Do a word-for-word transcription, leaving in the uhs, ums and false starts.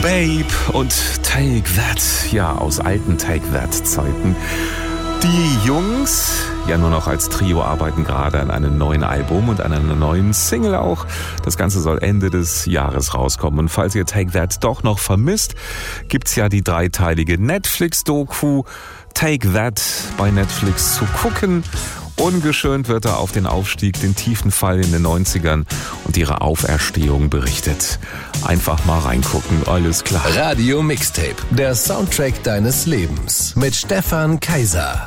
Babe und Take That, ja, aus alten Take That-Zeiten. Die Jungs, ja nur noch als Trio, arbeiten gerade an einem neuen Album und an einer neuen Single auch. Das Ganze soll Ende des Jahres rauskommen. Und falls ihr Take That doch noch vermisst, gibt's ja die dreiteilige Netflix-Doku Take That bei Netflix zu gucken. Ungeschönt wird er auf den Aufstieg, den tiefen Fall in den neunzigern und ihre Auferstehung berichtet. Einfach mal reingucken, alles klar. Radio Mixtape, der Soundtrack deines Lebens mit Stefan Kaiser.